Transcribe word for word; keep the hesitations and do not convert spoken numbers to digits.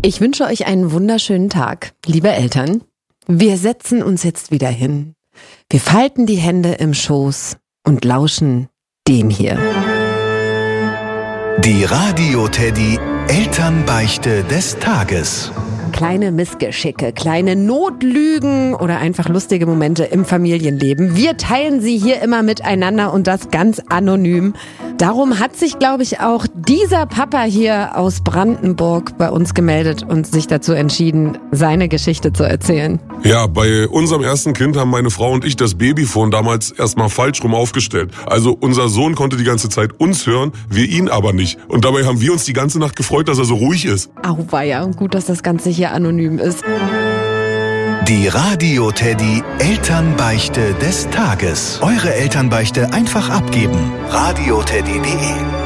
Ich wünsche euch einen wunderschönen Tag, liebe Eltern. Wir setzen uns jetzt wieder hin. Wir falten die Hände im Schoß und lauschen dem hier. Die Radio-Teddy Elternbeichte des Tages. Kleine Missgeschicke, kleine Notlügen oder einfach lustige Momente im Familienleben. Wir teilen sie hier immer miteinander und das ganz anonym. Darum hat sich, glaube ich, auch dieser Papa hier aus Brandenburg bei uns gemeldet und sich dazu entschieden, seine Geschichte zu erzählen. Ja, bei unserem ersten Kind haben meine Frau und ich das Babyphone damals erstmal falsch rum aufgestellt. Also unser Sohn konnte die ganze Zeit uns hören, wir ihn aber nicht. Und dabei haben wir uns die ganze Nacht gefreut, dass er so ruhig ist. Auweia, gut, dass das Ganze hier anonym ist. Die Radio-Teddy Elternbeichte des Tages. Eure Elternbeichte einfach abgeben. radio teddy punkt de